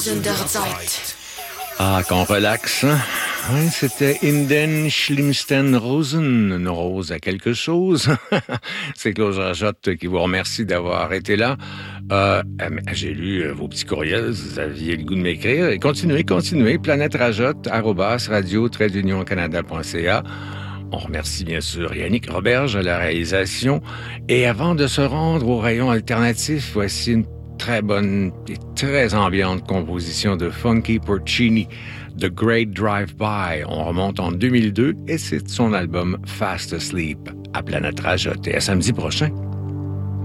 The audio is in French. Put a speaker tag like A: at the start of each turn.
A: Sonderzeit.
B: Ah, qu'on relaxe, hein? Oui, c'était In den schlimmsten Rosen, une rose à quelque chose. C'est Claude Rajotte qui vous remercie d'avoir été là. J'ai lu vos petits courriels, vous aviez le goût de m'écrire. Et continuez, planète-rajotte, @radio-canada.ca. On remercie bien sûr Yannick Roberge à la réalisation. Et avant de se rendre au rayon alternatif, voici une très bonne et très ambiante composition de Funky Porcini, The Great Drive-By. On remonte en 2002 et c'est son album Fast Asleep à Planète Rajotte. Et à samedi prochain.